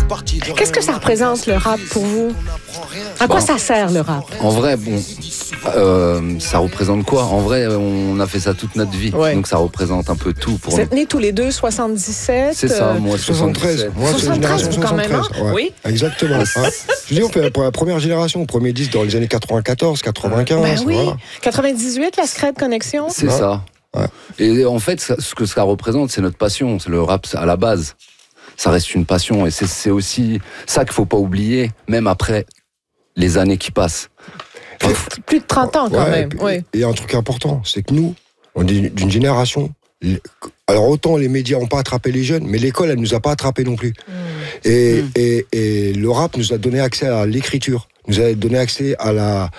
Qu'est-ce que ça représente le rap pour vous? À quoi ça sert le rap? En vrai, bon, ça représente quoi? En vrai, on a fait ça toute notre vie, donc ça représente un peu tout pour nous. Vous êtes nés tous les deux 77? C'est ça, moi 73. Moi, c'est 73, vous quand même, hein? Ouais. Oui. Exactement. Je dis, on fait la première génération, premier disque dans les années 94, 95. Ben oui. Voilà. 98, la Scred Connection. C'est ça. Ouais. Et en fait, ce que ça représente, c'est notre passion. C'est le rap à la base. Ça reste une passion et c'est aussi ça qu'il faut pas oublier, même après les années qui passent. Plus de 30 ans quand même. Et un truc important, c'est que nous, on est d'une génération. Alors autant les médias n'ont pas attrapé les jeunes, mais l'école, elle nous a pas attrapé non plus. Et le rap nous a donné accès à l'écriture, nous a donné accès à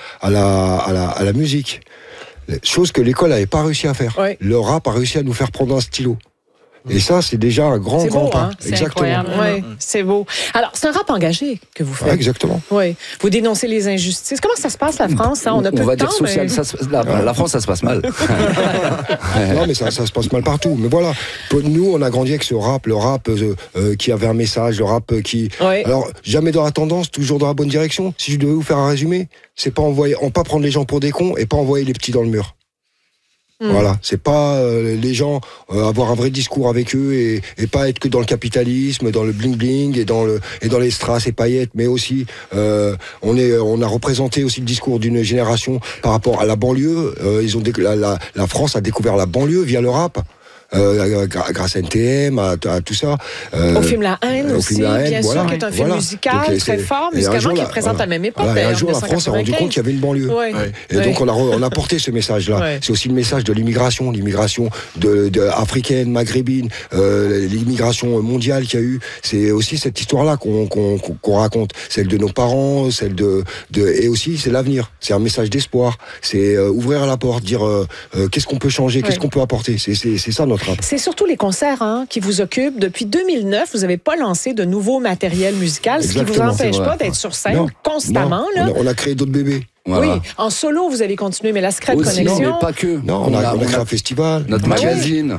la musique. Chose que l'école n'avait pas réussi à faire. Le rap a réussi à nous faire prendre un stylo. Et ça, c'est déjà un grand pas. Hein, c'est incroyable. Ouais, c'est beau. Alors, c'est un rap engagé que vous faites. Ouais, exactement. Oui. Vous dénoncez les injustices. Comment ça se passe, la France? Hein? On a peu va de temps, dire social. Mais... La France, ça se passe mal. Non, mais ça se passe mal partout. Mais voilà, nous, on a grandi avec ce rap, le rap qui avait un message, le rap qui... Alors, jamais dans la tendance, toujours dans la bonne direction. Si je devais vous faire un résumé, c'est pas pas prendre les gens pour des cons et pas envoyer les petits dans le mur. Voilà, c'est pas les gens avoir un vrai discours avec eux et pas être que dans le capitalisme, dans le bling bling et dans les strass et paillettes, mais aussi on a représenté aussi le discours d'une génération par rapport à la banlieue. La France a découvert la banlieue via le rap. Grâce à NTM, à tout ça. Au film La Haine aussi, bien sûr, qui est un film musical très fort, musicalement, qui représente à la même époque. Un jour, la France a rendu compte qu'il y avait une banlieue. Et donc, on a porté ce message-là. C'est aussi le message de l'immigration africaine, maghrébine, l'immigration mondiale qu'il y a eu. C'est aussi cette histoire-là qu'on raconte. Celle de nos parents, et aussi, c'est l'avenir. C'est un message d'espoir. C'est ouvrir la porte, dire qu'est-ce qu'on peut changer, qu'est-ce qu'on peut apporter. C'est ça notre rap. C'est surtout les concerts qui vous occupent. Depuis 2009, vous n'avez pas lancé de nouveau matériel musical, ce qui ne vous empêche pas d'être sur scène constamment. Non. Là. On a créé d'autres bébés. Voilà. Oui, en solo, vous allez continuer, mais la Scred Connection... Non, mais pas que. Non, on a créé un festival. Notre magazine.